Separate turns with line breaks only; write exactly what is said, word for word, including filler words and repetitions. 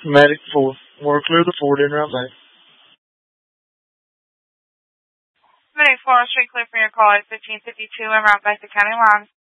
Medic four. We're clear the Ford in route back.
Medic four, straight clear for your call at fifteen fifty-two and route back to county line.